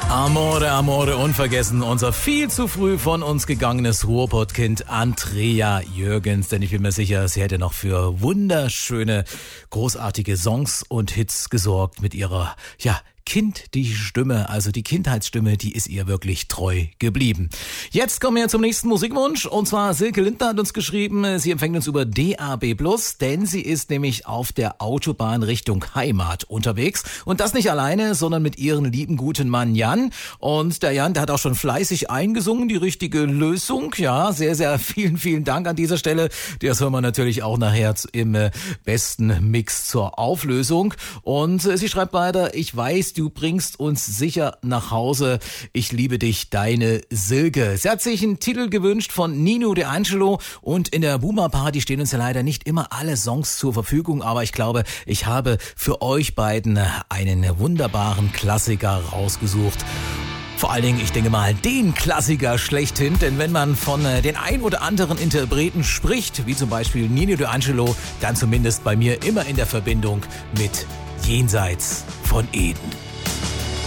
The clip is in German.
Amore, Amore, unvergessen, unser viel zu früh von uns gegangenes Ruhrpottkind Andrea Jürgens, denn ich bin mir sicher, sie hätte noch für wunderschöne, großartige Songs und Hits gesorgt mit ihrer, kindliche Stimme, also die Kindheitsstimme, die ist ihr wirklich treu geblieben. Jetzt kommen wir zum nächsten Musikwunsch und zwar Silke Lindner hat uns geschrieben, sie empfängt uns über DAB+, denn sie ist nämlich auf der Autobahn Richtung Heimat unterwegs und das nicht alleine, sondern mit ihrem lieben guten Mann Jan und der Jan, der hat auch schon fleißig eingesungen, die richtige Lösung, ja, sehr, sehr vielen Dank an dieser Stelle, das hören wir natürlich auch nachher im besten Mix zur Auflösung und sie schreibt weiter, ich weiß, du bringst uns sicher nach Hause. Ich liebe dich, deine Silke. Sie hat sich einen Titel gewünscht von Nino De Angelo und in der Boomer Party stehen uns ja leider nicht immer alle Songs zur Verfügung, aber ich glaube, ich habe für euch beiden einen wunderbaren Klassiker rausgesucht. Vor allen Dingen, ich denke mal, den Klassiker schlechthin, denn wenn man von den ein oder anderen Interpreten spricht, wie zum Beispiel Nino De Angelo, dann zumindest bei mir immer in der Verbindung mit Jenseits von Eden.